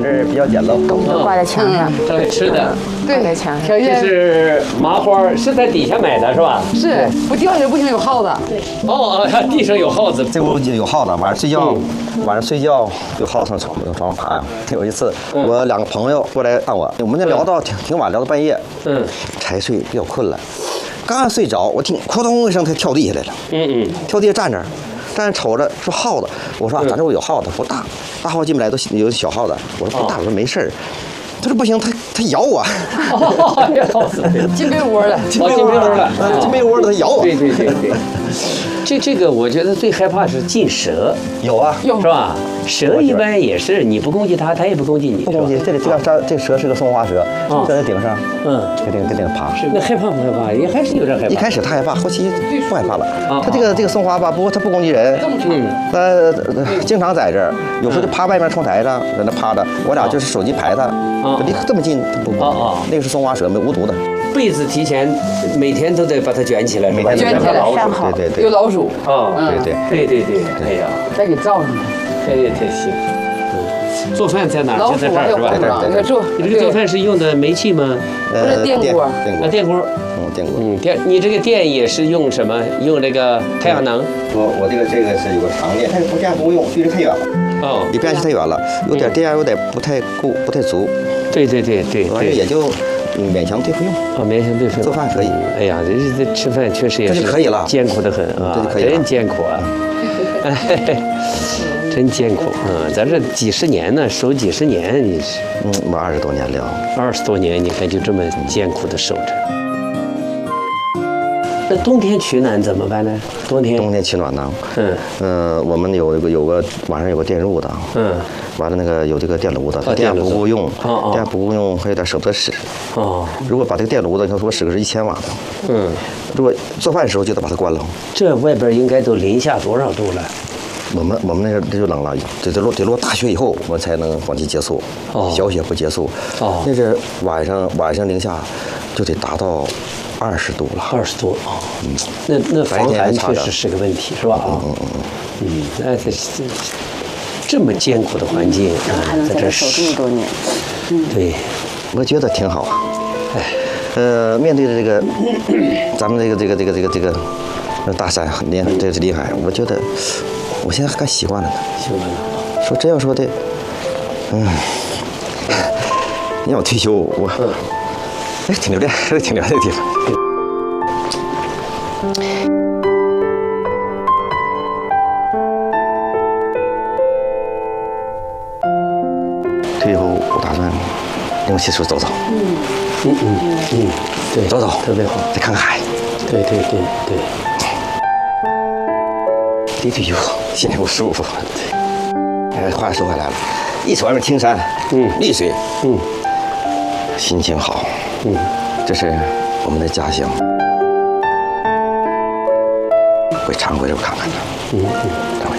这儿比较简陋， 都挂在墙上， 这里吃的， 挂在墙上。 这条件是麻花，是在底下买的是吧？ 是不掉下来不行，有耗子。 哦，地上有耗子。 这屋有耗子，晚上睡觉有耗子上床上爬呀。有一次我2个朋友过来看我们那聊到挺晚，聊到半夜，才睡比较困了，刚睡着，我听哐咚一声，他跳地下来了，跳地下站着瞅着说耗子，我说咱这屋有耗子，不大耗子进不来，都有小耗子，我说不大，我说没事儿。他说不行，他咬我， 进被窝了， 进被窝了， 进被窝了，他咬我。 对。这个我觉得最害怕是进蛇， 有啊， 是吧？蛇一般也是你不攻击它，它也不攻击你。 不攻击，这蛇是个松花蛇，在顶上，在顶爬。 那害怕不害怕？也还是有点害怕。 一开始他害怕，后期不害怕了。他这个松花吧，不过它不攻击人，经常在这儿，有时候就趴外面窗台上，在那趴着，我俩就是手机拍它，离这么近它不那个是松花蛇，无毒的。 被子提前每天都得把它卷起来，是吧？ 卷起来， 对， 有老鼠。 对， 哎呀， 再给罩上。 哎呀，太行。做饭在哪儿？就在这儿是吧？你这个做饭是用的煤气吗？ 不是电锅。 电锅。 电锅。 你这个电也是用什么？用这个太阳能？ 我这个是有个长电，但是电不用，距离太远了。离变压器太远了，有点电压有点不太足。 对。 完了也就勉强对付用。 勉强对付。 做饭可以。 哎呀，这吃饭确实也是可以了， 艰苦的很啊，真艰苦啊。真艰苦啊！咱这几十年呢，守几十年，你是我20多年了 ，20多年，你看就这么艰苦的守着。那冬天取暖怎么办呢？冬天取暖呢？我们有个晚上有个电褥子，完了那个有这个电炉子，电不够用，电不够用还有点舍不得使。如果把这个电炉子，他说使个是1000瓦的，如果做饭的时候就得把它关了。这外边应该都零下多少度了？ 我们那这就冷了，得落大雪以后，我们才能黄期结束。小雪不结束。那是晚上零下就得达到20度了。20度啊， 那防寒确实是个问题，是吧？那这么艰苦的环境， 还能在这守这么多年。 对，我觉得挺好啊。面对着这个咱们这个大山这是林海，我觉得我现在还习惯了呢。习惯了。说真要说的，你让我退休，我挺留恋这地方。退休后我打算领媳妇走走。对，走走，特别好，再看看海。对。离退休心里不舒服。对。话说回来了，一瞅外面青山，绿水，心情好。这是我们的家乡，会常回来看看的。